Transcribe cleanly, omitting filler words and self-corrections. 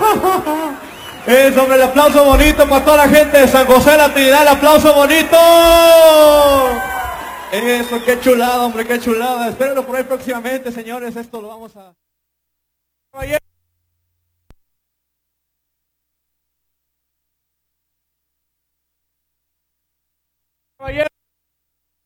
Eso, hombre, el aplauso bonito para toda la gente de San José de la Trinidad, el aplauso bonito. Eso, qué chulada, hombre, qué chulada. Espérenlo por ahí próximamente, señores. Esto lo vamos a... Caballero.